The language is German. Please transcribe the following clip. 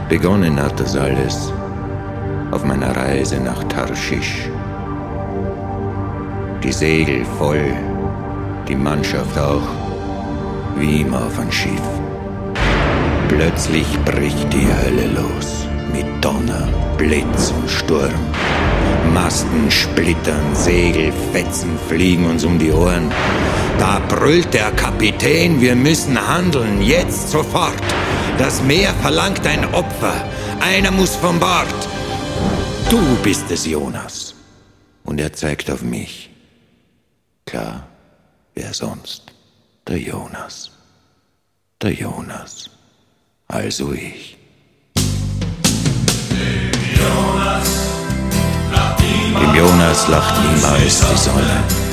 Begonnen hat das alles auf meiner Reise nach Tarschisch. Die Segel voll, die Mannschaft auch, wie immer auf ein Schiff. Plötzlich bricht die Hölle los, mit Donner, Blitz und Sturm. Masten splittern, Segelfetzen fliegen uns um die Ohren. Da brüllt der Kapitän, wir müssen handeln, jetzt sofort. Das Meer verlangt ein Opfer, einer muss von Bord. Du bist es, Jonas. Und er zeigt auf mich. Klar, wer sonst? Der Jonas. Der Jonas. Also ich. Dem Jonas lacht niemals die Sonne.